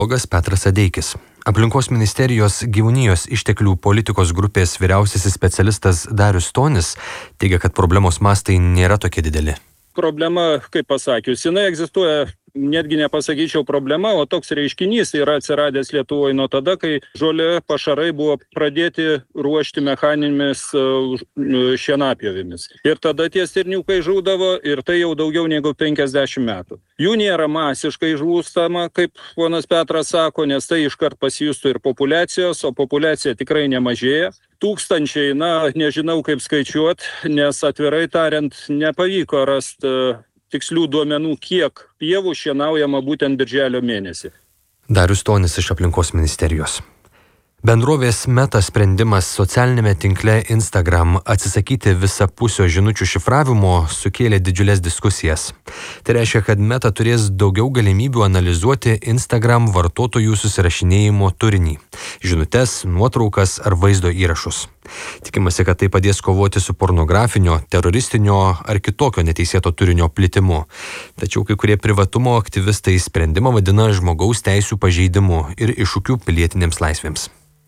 Petras Adeikis. Aplinkos ministerijos gyvūnijos išteklių politikos grupės vyriausiasis specialistas Darius Stonis teigia, kad problemos mastai nėra tokie dideli. Problema, kaip pasakius, jinai egzistuoja, netgi nepasakyčiau problema, o toks reiškinys yra atsiradęs Lietuvoje nuo tada, kai žolė pašarai buvo pradėti ruošti mechaninėmis šienapjovėmis. Ir tada tie stirniukai žūdavo ir tai jau daugiau negu 50 metų. Jų nėra masiškai žūstama, kaip ponas Petras sako, nes tai iškart pasijustų ir populiacijos, o populiacija tikrai nemažėja. Tūkstančiai, nežinau kaip skaičiuot, nes atvirai tariant nepavyko rasti tikslių duomenų, kiek pievų šienaujama būtent birželio mėnesį. Darius Stonis iš aplinkos ministerijos. Bendrovės Meta sprendimas socialinėme tinkle Instagram atsisakyti visapusio žinučių šifravimo sukėlė didžiulės diskusijas. Tai reiškia, kad Meta turės daugiau galimybių analizuoti Instagram vartotojų susirašinėjimo turinį – žinutes, nuotraukas ar vaizdo įrašus. Tikimasi, kad tai padės kovoti su pornografinio, teroristinio ar kitokio neteisėto turinio plitimu. Tačiau kai kurie privatumo aktyvistai sprendimą vadina žmogaus teisių pažeidimu ir iššūkiu pilietinėms laisvėms.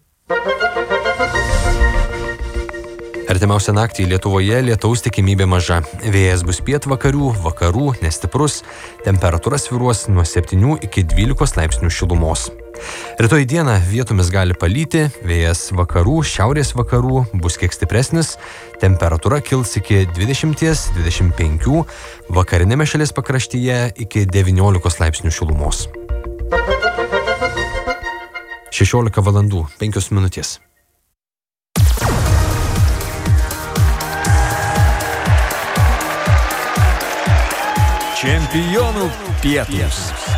Artimiausią naktį Lietuvoje lietaus tikimybė maža. Vėjas bus pietvakarių, vakarų, nestiprus, temperatūra svyruos nuo 7 iki 12 laipsnių šilumos. Rytoj dieną vietomis gali palyti, vėjas vakarų, šiaurės vakarų bus kiek stipresnis, temperatūra kils iki 20-25, vakarinėme šalies pakraštyje iki 19 laipsnių šilumos. 16 valandų 5 minutės. Čempionų pietūs.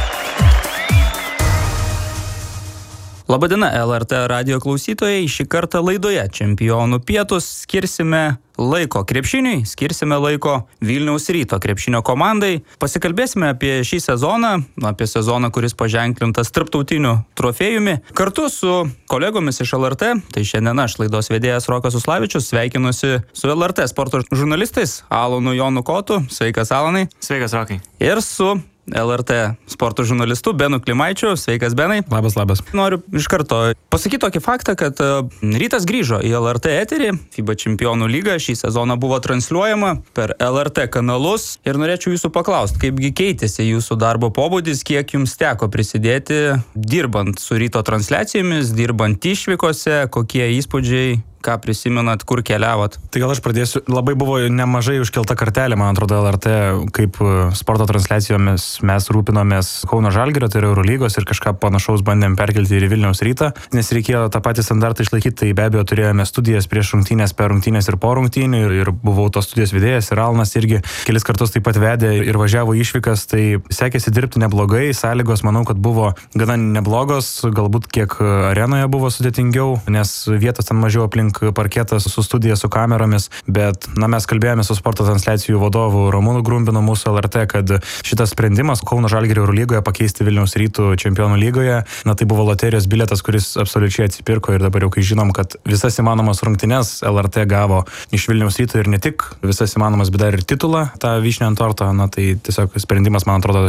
Labadiena, LRT radijo klausytojai. Šį kartą laidoje Čempionų pietūs skirsime laiko krepšiniui, skirsime laiko Vilniaus Ryto krepšinio komandai. Pasikalbėsime apie šį sezoną, apie sezoną, kuris paženklintas tarptautiniu trofėjumi. Kartu su kolegomis iš LRT, tai šiandien aš, laidos vedėjas Rokas Uslavičius, sveikinusi su LRT sporto žurnalistais Alonu Jonu Kotu. Sveikas, Alanai. Sveikas, Rokai. Ir su LRT sporto žurnalistu Benu Klimaičiu. Sveikas, Benai. Labas. Noriu iš karto pasakyti tokį faktą, kad Rytas grįžo į LRT eterį. FIBA Čempionų lyga šį sezoną buvo transliuojama per LRT kanalus. Ir norėčiau jūsų paklausti, kaipgi keitėsi jūsų darbo pobūdis, kiek jums teko prisidėti dirbant su Ryto transliacijomis, dirbant išvykose, kokie įspūdžiai, ką prisimenat, kur keliavot? Tai gal aš pradėsiu. Labai buvo nemažai užkelta kartelė, man atrodo, LRT, kaip sporto transliacijomis mes rūpinomės Kauno Žalgirio, tai yra Eurolygos, ir kažką panašaus bandėm perkelti ir į Vilniaus Rytą, nes reikėjo tą patį standartą išlaikyti. Tai be abejo turėjome studijas prieš rungtynės, per rungtynės ir po rungtynių, ir buvau tos studijos vedėjas, ir Alnas irgi kelis kartus taip pat vedė ir važiavo išvykas, tai sekėsi dirbti neblogai. Sąlygos, manau, kad buvo gana neblogos, galbūt kiek arenoje buvo sudėtingiau, nes vietos ten mažiau aplink parketas su studija, su kameromis, bet mes kalbėjome su sporto transliacijų vadovu Ramūnu Grumbinu mūsų LRT, kad šitas sprendimas Kauno Žalgirio Eurolygoje pakeisti Vilniaus Rytų Čempionų lygoje, tai buvo loterijos bilietas, kuris absoliučiai atsipirko, ir dabar jau kai žinom, kad visas įmanomas rungtynes LRT gavo iš Vilniaus Ryto, ir ne tik visas įmanomas, bet dar ir titulą, tą vyšnę ant torto, tai tiesiog sprendimas, man atrodo,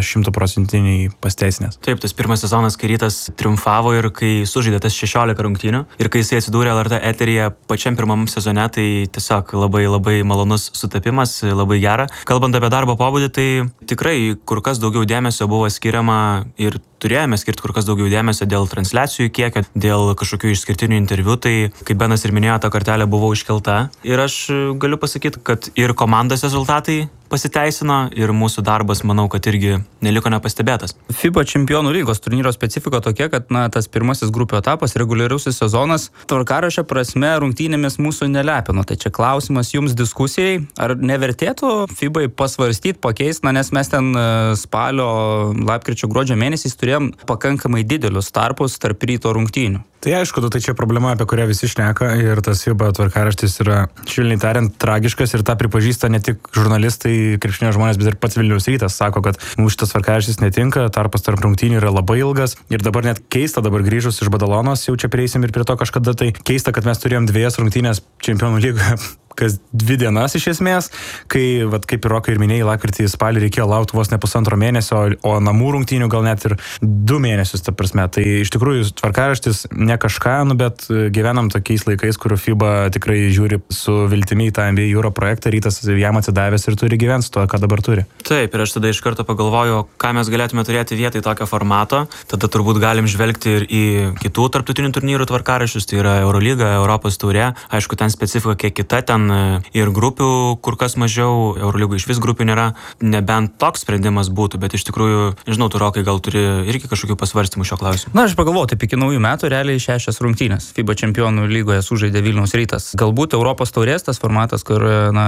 100% pasteisinęs. Taip, tas pirmas sezonas, kai Rytas triumfavo ir kai sužaidė tas 16 rungtynių, ir kai jisai atsidūrė LRT eteryje pačiam pirmam sezone, tai tiesiog labai malonus sutapimas, labai gera. Kalbant apie darbo pobūdį, tai tikrai kur kas daugiau dėmesio buvo skiriama ir turėjome skirti kur kas daugiau dėmesio dėl transliacijų kiekio, dėl kažkokių išskirtinių interviu, tai kaip Benas ir minėjo, ta kartelė buvo iškelta. Ir aš galiu pasakyti, kad ir komandos rezultatai pasiteisino, ir mūsų darbas, manau, kad irgi neliko nepastebėtas. FIBA Čempionų lygos turnyro specifika tokia, kad tas pirmasis grupių etapas, reguliariausias sezonas, tvarkaraščio prasme rungtynėmis mūsų nelepino. Tai čia klausimas jums diskusijai, ar nevertėtų FIBai pasvarstyti, pakeisti, nes mes ten spalio, lapkričio, gruodžio mėnesiais turėjom pakankamai didelius tarpus tarp Ryto rungtynių. Tai aišku, tai čia problema, apie kurią visi šneka, ir tas FIBA tvarkaraštis yra, švelniai tariant, tragiškas, ir tą pripažįsta ne tik žurnalistai, krepšinio žmonės, bet ir pats Vilniaus Rytas sako, kad mums šitas tvarkaraštis netinka, tarpas tarp rungtynių yra labai ilgas, ir dabar net keista, dabar grįžus iš Badalonos, jau čia prieisim ir prie to kažkada, tai keista, kad mes turėjom 2 rungtynės Čempionų lygoje kas 2 dienas iš esmės, kai, vat, kaip ir Rokai ir minėjai, lapkritį spalį reikėjo laukti vos ne 1,5 mėnesio, o namų rungtynių gal net ir 2 mėnesius, ta prasme. Tai iš tikrųjų tvarkaraštis ne kažką, bet gyvenam tokiais laikais, kur FIBA tikrai žiūri su viltimi į tą NBA Euro projektą, Rytas jam atsidavęs ir turi gyventi su to, ką dabar turi. Taip, ir aš tada iš karto pagalvoju, ką mes galėtume turėti vietoj tokio formato. Tada turbūt galim žvelgti ir į kitų tarptautinių turnyrų tvarkaraščius, tai yra Eurolyga, Europos taurė. Aišku, ten specifika kiek kita, ten ir grupių kur kas mažiau, Eurolygų iš vis grupių nėra. Nebent toks sprendimas būtų, bet iš tikrųjų, nežinau, tu Rokai gal turi irgi kažkokių pasvarstymų šio klausimu. Na, aš pagalvoju, taip iki naujų metų realiai 6 rungtynės. FIBA čempionų lygoje sužaidė Vilniaus Rytas. Galbūt Europos taurės tas formatas, kur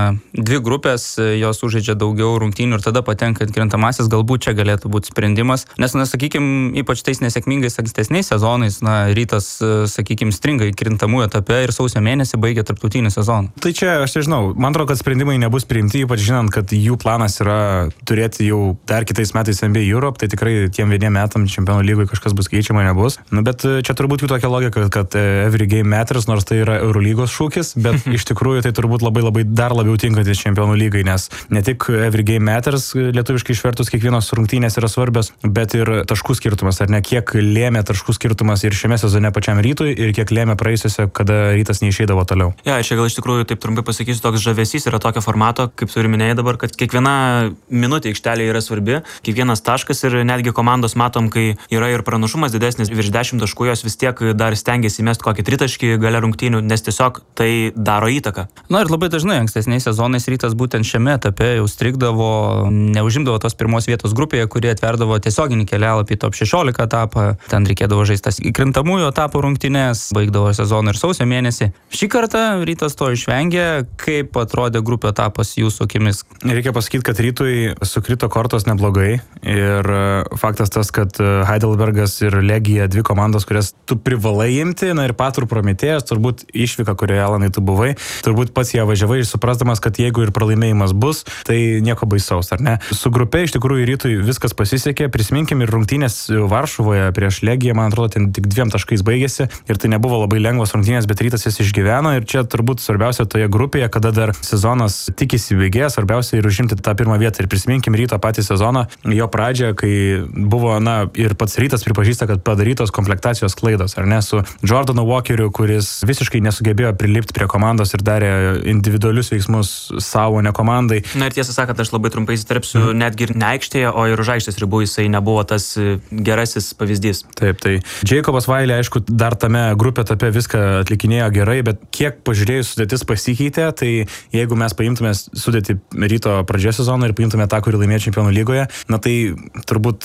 2 grupės, jos sužaidžia daugiau rungtynių ir tada patenka atkrintamasis, galbūt čia galėtų būti sprendimas. Nes, sakykime, ypač tais nesėkmingais ankstesniais sezonais, Rytas, sakykime, stringa įkrintamųjų etape ir sausio mėnesį baigia tarptautinį sezoną. Tai čia, aš nežinau, man atrodo, kad sprendimai nebus priimti, ypač žinant, kad jų planas yra turėti jau dar kitais metais NBA Europe, tai tikrai tiem 1 metam čempionų lygoje kažkas bus keičiama nebus. Bet čia turbūt jų tokia logika, kad every game matters, nors tai yra Eurolygos šūkis, bet iš tikrųjų tai turbūt labai dar labiau tinkantis čempionų lygai, nes ne tik every game matters, lietuviškai išvertus kiekvienos rungtynės yra svarbios, bet ir taškų skirtumas, ar ne, kiek lėmė taškų skirtumas ir šiame sezone pačiam Rytui ir kiek lėmė praėjusiuose, kada Rytas neišeidavo toliau. Ja, čia gal iš tikrųjų taip trumpai pasakysiu, toks žavesys yra tokio formato, kaip tu ir minėjai dabar, kad kiekviena minutė aikštelėje yra svarbi, kiekvienas taškas ir netgi komandos matom, kai yra ir pranašumas didesnis virš 10 taškų, jos vis tiek dar stengiasi įmesti kokį 3 taškį gale rungtynių, nes tiesiog tai daro įtaką. Na ir labai dažnai ankstesniais sezonais Rytas būtent šiame etape jau strigdavo, neužimdavo tos pirmos vietos grupėje, kurie atverdavo tiesioginį kelialapį į top 16 etapą, ten reikėdavo žaistas įkrintamųjų etapų rungtynės, baigdavo sezoną ir sausio mėnesį. Šį kartą Rytas to išvengė. Kaip atrodė grupė etapas jūsų akimis? Reikia pasakyti, kad Rytui sukrito kortos neblogai ir faktas tas, kad Heidelbergas ir Legija 2 komandos, kurias tu privalai imti, ir Patrų Prometėjas, turbūt išvyka, kurioje Alanai tu buvai, turbūt pats ją važiavai suprasdamas, kad jeigu ir pralaimėjimas bus, tai nieko baisaus, ar ne? Su grupė iš tikrųjų Rytui viskas pasisekė, prisiminkim ir rungtynės Varšuvoje prieš Legiją, man atrodo, ten tik 2 taškais baigėsi ir tai nebuvo labai lengvos rungtynės, bet Rytas jas išgyveno ir čia turbūt svarbiausia toje grupėje, kada dar sezonas tik įsibėgėjo, svarbiausia ir užimti tą pirmą vietą. Ir prisiminkim Ryto patį sezoną, jo pradžią, kai buvo, ir pats Rytas pripažįsta, kad padarytos komplektacijos klaidos, ar ne, su Jordanu Walkeriu, kuris visiškai nesugebėjo prilipti prie komandos ir darė individualius veiksmus savo, ne komandai. Na ir tiesą sakant, aš labai trumpai įsiterpsiu, netgi ir ne aikštėje, o ir už aikštės ribų jisai nebuvo tas gerasis pavyzdys. Taip, tai Jacobas Vailė, aišku, dar tame grupė etape viską atlikinėjo gerai, bet kiek pažiūrėjus sudėtis pasikeitė, tai jeigu mes paimtume sudėti Ryto pradžios sezoną ir paimtume tą, kurį laimėjo čempionų lygoje, tai turbūt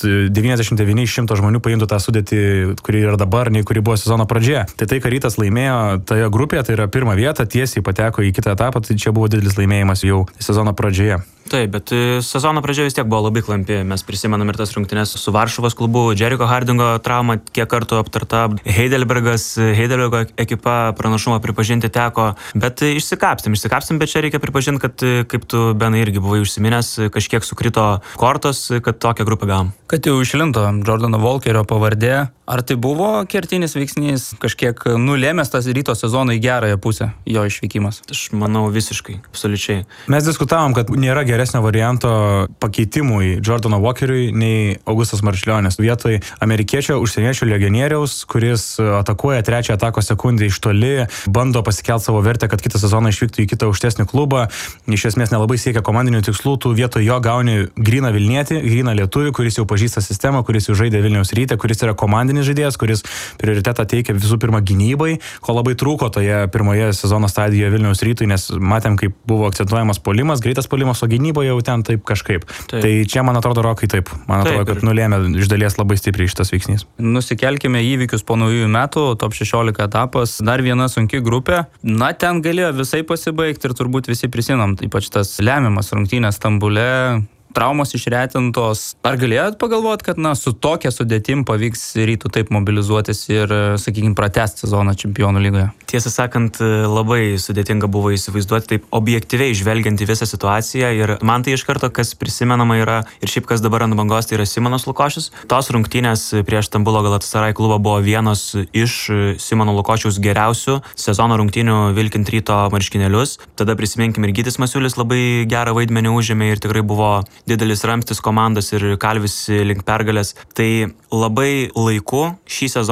99 iš 100 žmonių paimtų tą sudėtį, kuri yra dabar, nei kuri buvo sezono pradžioje. Tai ką Rytas laimėjo toje grupėje, tai yra 1 vieta, tiesiai pateko į kitą etapą, tai čia buvo didelis laimėjimas jau sezono pradžioje. Taip, bet sezono pradžia vis tiek buvo labai klampi. Mes prisimenam ir tas rungtynes su Varšuvos klubu, Jericho Hardingo trauma kiek kartų aptarta, Heidelbergo ekipa pranašumą pripažinti teko, bet išsikapstėm, bet čia reikia pripažinti, kad kaip tu, Benai, irgi buvai užsiminęs, kažkiek sukrito kortos, kad tokią grupę gavom. Kad jau išlinto Jordano Walkerio pavardė, ar tai buvo kertinis veiksnys, kažkiek nulėmęs tas Ryto sezoną į gerąją pusę, jo išvykimas? Aš manau visiškai, absoliučiai. Mes diskutavom, kad nėra geresnio varianto pakeitimui Jordano Walkeriui nei Augustas Marčiulionis. Vietoj amerikiečio užsieniečio legionieriaus, kuris atakuoja 3 atakos sekundę iš toli, bando pasikelti savo vertę, kad kitą sezoną išvyktų į kitą aukštesnį klubą, iš esmės nelabai siekia komandinių tikslų, tu vietoj jo gauni gryną Vilnietį, gryną lietuvį, kuris jau pažįsta sistemą, kuris jau žaidė Vilniaus Ryte, kuris yra komandinis žaidėjas, kuris prioritetą teikia visų pirma gynybai, ko labai trūko toje pirmoje sezono stadijoje Vilniaus Rytui, nes matėm, kaip buvo akcentuojamas puolimas, greitas puolimas, o gynyboje jau ten taip kažkaip. Taip. Tai čia, man atrodo, Rokai taip. Man atrodo, kad nulėmė iš dalies labai stipriai šitas veiksnys. Nusikelkime įvykius po naujųjų metų, top 16 etapas, dar viena sunki grupė. Na, ten galėjo visai pasibaigti ir turbūt visi prisimam, ypač tas lemiamas rungtynės Stambule, traumos išretintos. Ar galėjot pagalvoti, kad su tokia sudėtim pavyks Rytui taip mobilizuotis ir, sakykime, pratęsti sezoną Čempionų lygoje? Tiesą sakant, labai sudėtinga buvo įsivaizduoti taip objektyviai žvelgiant į visą situaciją ir man tai iš karto, kas prisimenama yra ir šiaip kas dabar ant bangos, tai yra Simonas Lukošius. Tos rungtynės prieš Stambulo Galatasaray klubą buvo vienos iš Simono Lukošiaus geriausių sezono rungtynių vilkint Ryto marškinėlius. Tada prisiminkime ir Gytis Masiulis labai gerą vaidmenį užėmė ir tikrai buvo didelis ramstis komandos ir kalvis link pergalės. Tai labai laiku šį sezoną